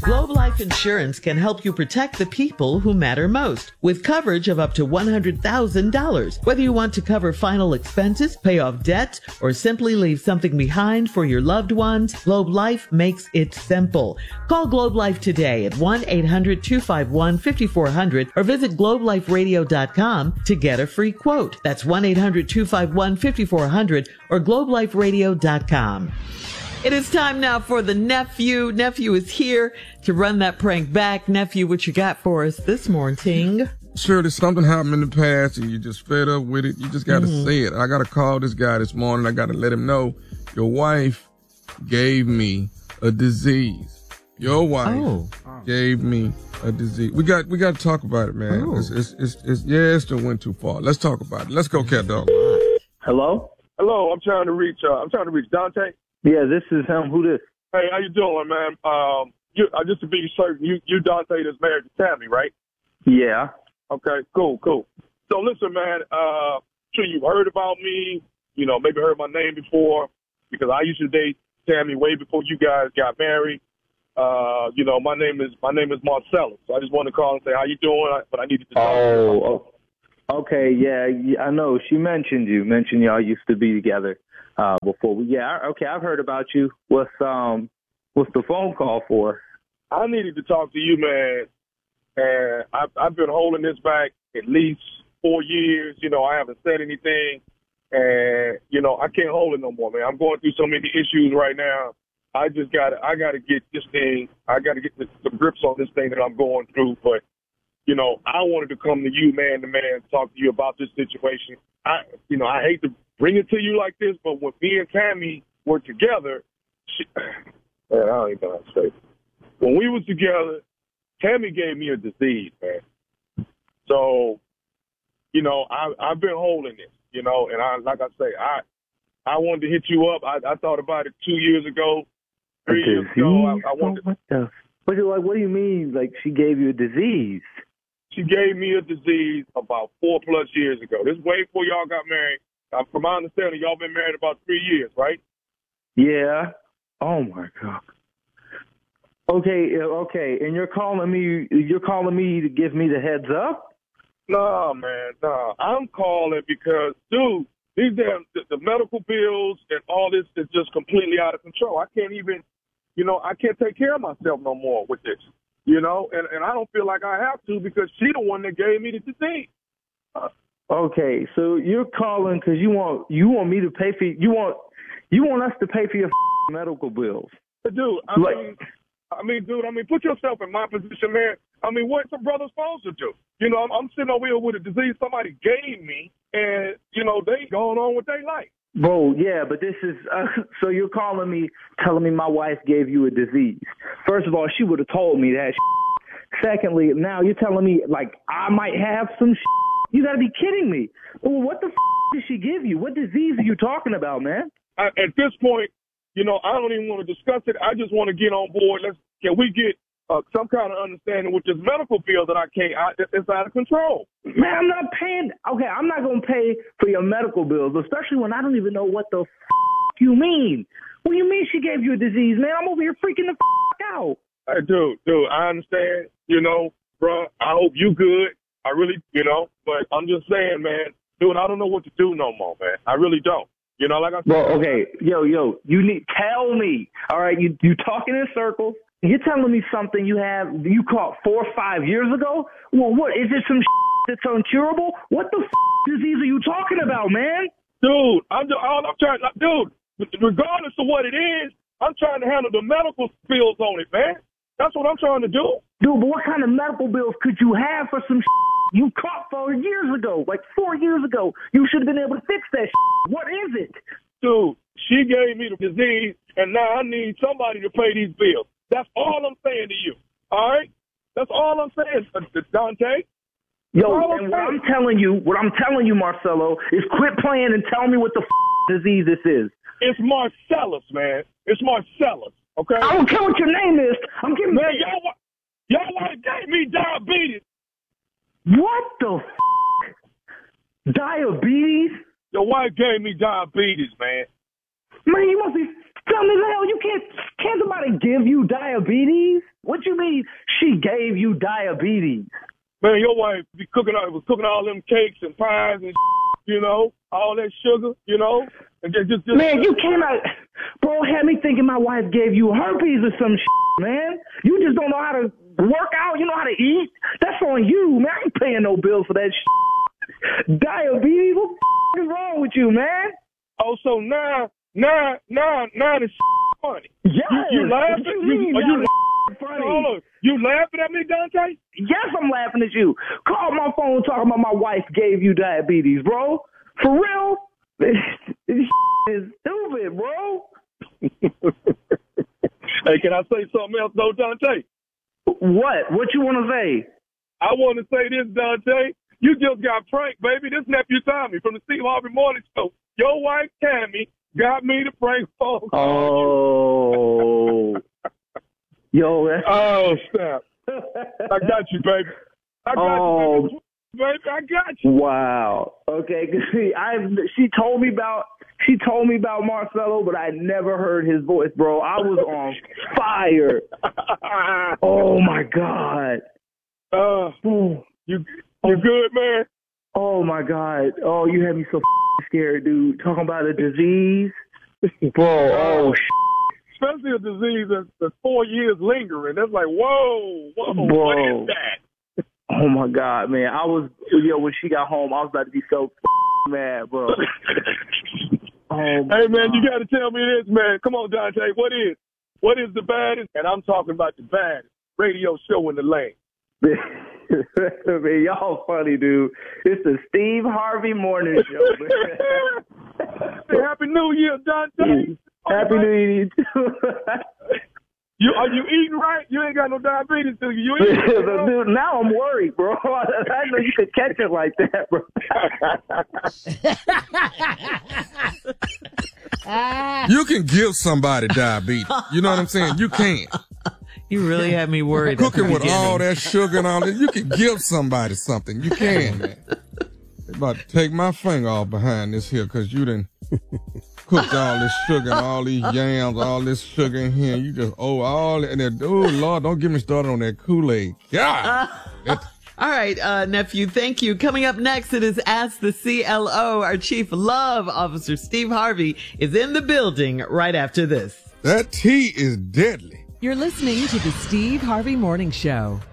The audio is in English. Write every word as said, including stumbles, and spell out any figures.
Globe Life Insurance can help you protect the people who matter most with coverage of up to one hundred thousand dollars. Whether you want to cover final expenses, pay off debt, or simply leave something behind for your loved ones, Globe Life makes it simple. Call Globe Life today at one eight hundred two five one five four zero zero or visit globe life radio dot com to get a free quote. That's one eight hundred two five one five four zero zero or globe life radio dot com. It is time now for the nephew. Nephew is here to run that prank back. Nephew, what you got for us this morning? Sure, there's something happened in the past and you just fed up with it. You just got to mm-hmm. say it. I got to call this guy this morning. I got to let him know your wife gave me a disease. Your wife oh. gave me a disease. We got we got to talk about it, man. Oh. It's, it's, it's, it's, yeah, it still went too far. Let's talk about it. Let's go, cat dog. Hello? Hello, I'm trying to reach, uh, I'm trying to reach Dante. Yeah, this is him. Who this? Hey, how you doing, man? Um, you, uh, just to be certain, you, you Dante that's married to Tammy, right? Yeah. Okay, cool, cool. So listen, man, uh, sure you've heard about me, you know, maybe heard my name before, because I used to date Tammy way before you guys got married. Uh, you know, my name is, my name is Marcellus. So I just wanted to call and say, how you doing? But I needed to talk oh, to you. Oh, okay, yeah, yeah, I know. She mentioned you, mentioned y'all used to be together. Uh, before we, yeah, okay, I've heard about you. What's um, what's the phone call for? I needed to talk to you, man, and I've, I've been holding this back at least four years. You know, I haven't said anything, and you know, I can't hold it no more, man. I'm going through so many issues right now. I just gotta, I gotta get this thing. I gotta get the, the grips on this thing that I'm going through. But you know, I wanted to come to you, man to man, talk to you about this situation. I, you know, I hate to bring it to you like this, but when me and Tammy were together, she, man, I don't even know how to say. When we was together, Tammy gave me a disease, man. So, you know, I, I've been holding it, you know, and I, like I say, I, I wanted to hit you up. I, I thought about it two years ago, three years ago. I, I wanted. Oh, what the? What do, like, what do you mean? Like she gave you a disease? She gave me a disease about four plus years ago. This is way before y'all got married. Uh, from my understanding, y'all been married about three years, right? Yeah. Oh my God. Okay, okay. And you're calling me. You're calling me to give me the heads up? Nah, man, nah. I'm calling because, dude, these damn the, the medical bills and all this is just completely out of control. I can't even, you know, I can't take care of myself no more with this. You know, and, and I don't feel like I have to because she's the one that gave me the disease. Uh, okay, so you're calling because you want you want me to pay for you want you want us to pay for your medical bills, dude. I like, mean, I mean, dude. I mean, put yourself in my position, man. I mean, what's a brother supposed to do? You know, I'm, I'm sitting over here with a disease somebody gave me, and you know they going on with their life. Bro, yeah, but this is, uh, so you're calling me, telling me my wife gave you a disease. First of all, she would have told me that shit. Secondly, now you're telling me, like, I might have some shit. You got to be kidding me. Well, what the f*** did she give you? What disease are you talking about, man? I, at this point, you know, I don't even want to discuss it. I just want to get on board. Let's, can we get uh, some kind of understanding with this medical bill that I can't, I, it's out of control. Man, I'm not paying, okay, I'm not going to pay for your medical bills, especially when I don't even know what the f*** you mean. What do you mean she gave you a disease, man? I'm over here freaking the f*** out. Hey, dude, dude, I understand, you know, bro, I hope you good. I really, you know, but I'm just saying, man, dude, I don't know what to do no more, man. I really don't. You know, like I said. Well, okay, yo, yo, you need, tell me, all right, you you talking in circles. You're telling me something you have, you caught four or five years ago? Well, what, is it some shit that's uncurable? What the f*** disease are you talking about, man? Dude, I'm just, all I'm trying, like, dude, regardless of what it is, I'm trying to handle the medical bills on it, man. That's what I'm trying to do. Dude, but what kind of medical bills could you have for some shit you caught four years ago, like four years ago? You should have been able to fix that shit. What is it? Dude, she gave me the disease, and now I need somebody to pay these bills. That's all I'm saying to you, all right? That's all I'm saying, Dante. Yo, and what I'm telling you, what I'm telling you, Marcelo, is quit playing and tell me what the f- disease this is. It's Marcellus, man. It's Marcellus, okay? I don't care what your name is. I'm giving man, y'all, y'all want to gave me diabetes. What the f- Diabetes? Your wife gave me diabetes, man. Man, you must be... Tell me the hell, you can't, can't somebody give you diabetes? What you mean she gave you diabetes? Man, your wife be cooking all, was cooking all them cakes and pies and you know, all that sugar, you know, and just, just, just man, you came out, bro, had me thinking my wife gave you herpes or some shit, man. You just don't know how to work out, you know how to eat. That's on you, man. I ain't paying no bills for that shit. Diabetes, what the f- is wrong with you, man? Oh, so now, now, now, now this funny. Yes. You, you laughing? What you mean, are you funny? Hold on. You laughing at me, Dante? Yes, I'm laughing at you. Call my phone talking about my wife gave you diabetes, bro. For real? This, this is stupid, bro. Hey, can I say something else, though, Dante? What? What you want to say? I want to say this, Dante. You just got pranked, baby. This nephew Tommy from the Steve Harvey Morning Show. Your wife, Tammy, got me to prank phone call. Oh. Yo, that's... Oh, snap. I got you, baby. I got oh. you, baby. Baby, I got you. Wow. Okay, see, I she told me about she told me about Marcelo, but I never heard his voice, bro. I was on fire. Oh my God. Uh, you you good, man? Oh my God. Oh, you had me so scared, dude. Talking about a disease, bro. Oh. Especially a disease that's, that's four years lingering. That's like, whoa, whoa, bro. What is that? Oh my God, man! I was, yo, when she got home, I was about to be so mad, bro. Oh, hey man, God. you got to tell me this, man. Come on, Dante. What is, what is the baddest? And I'm talking about the baddest radio show in the land. Man, y'all funny, dude. It's the Steve Harvey Morning Show. Happy New Year, Dante. Happy New Year too. You are you eating right? You ain't got no diabetes, do you? You eating, bro? Dude, now I'm worried, bro. I know you could catch it like that, bro. You can give somebody diabetes. You know what I'm saying? You can. You really had me worried. Cooking with all that sugar and all that, you can give somebody something. You can, man. They about to take my finger off behind this here because you done cooked all this sugar and all these yams, all this sugar in here. You just, oh, all that. And that, oh, Lord, don't get me started on that Kool-Aid. God. Uh, all right, uh, nephew, thank you. Coming up next, it is Ask the C L O. Our Chief Love Officer, Steve Harvey, is in the building right after this. That tea is deadly. You're listening to the Steve Harvey Morning Show.